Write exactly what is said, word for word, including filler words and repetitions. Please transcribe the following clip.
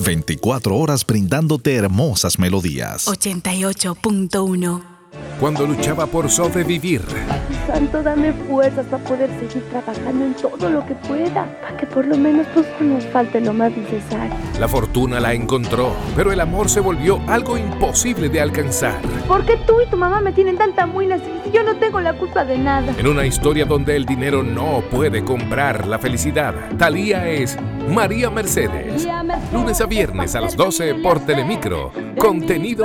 veinticuatro horas brindándote hermosas melodías. ochenta y ocho punto uno. Cuando luchaba por sobrevivir. Santo, dame fuerzas para poder seguir trabajando en todo lo que pueda, para que por lo menos pues no nos falte lo más necesario. La fortuna la encontró, pero el amor se volvió algo imposible de alcanzar. ¿Por qué tú y tu mamá me tienen tanta muela si yo no tengo la culpa de nada? En una historia donde el dinero no puede comprar la felicidad, Thalía es María Mercedes. Lunes a viernes a las doce por Telemicro. Contenido